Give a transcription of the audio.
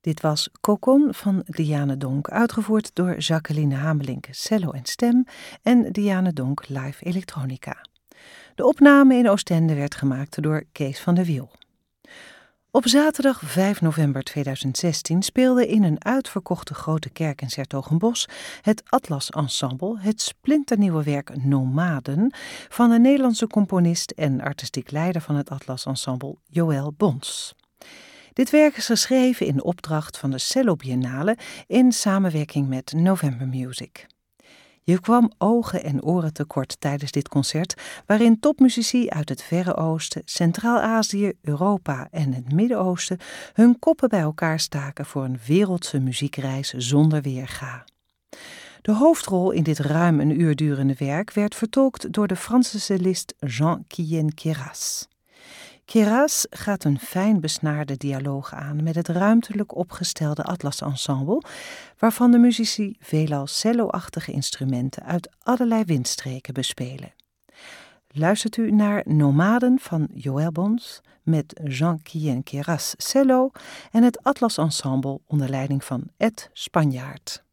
Dit was Cocon van Diane Donk, uitgevoerd door Jacqueline Hamelink, cello en stem, en Diane Donk live elektronica. De opname in Oostende werd gemaakt door Kees van der Wiel. Op zaterdag 5 november 2016 speelde in een uitverkochte grote kerk in 's-Hertogenbosch het Atlas Ensemble het splinternieuwe werk Nomaden van de Nederlandse componist en artistiek leider van het Atlas Ensemble Joël Bons. Dit werk is geschreven in opdracht van de Cello Biennale in samenwerking met November Music. Je kwam ogen en oren tekort tijdens dit concert, waarin topmuzici uit het Verre Oosten, Centraal-Azië, Europa en het Midden-Oosten hun koppen bij elkaar staken voor een wereldse muziekreis zonder weerga. De hoofdrol in dit ruim een uur durende werk werd vertolkt door de Franse cellist Jean-Guillen Queyras. Queyras gaat een fijn besnaarde dialoog aan met het ruimtelijk opgestelde Atlas Ensemble, waarvan de muzici veelal cello-achtige instrumenten uit allerlei windstreken bespelen. Luistert u naar Nomaden van Joël Bons met Jean-Guillen Queyras cello en het Atlas Ensemble onder leiding van Ed Spanjaard.